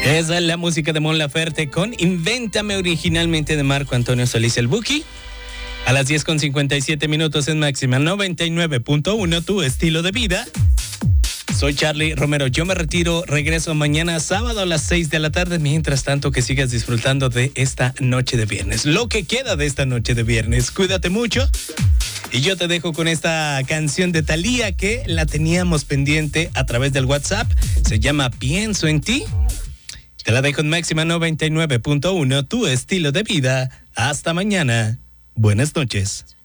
Esa es la música de Mon Laferte con Invéntame, originalmente de Marco Antonio Solís el Buki. A las 10:57 en Máxima 99.1, tu estilo de vida. Soy Charlie Romero, yo me retiro, regreso mañana sábado a las 6 de la tarde. Mientras tanto, que sigas disfrutando de esta noche de viernes, lo que queda de esta noche de viernes. Cuídate mucho. Y yo te dejo con esta canción de Thalía que la teníamos pendiente a través del WhatsApp. Se llama Pienso en ti. Te la dejo en Máxima 99.1, tu estilo de vida. Hasta mañana. Buenas noches.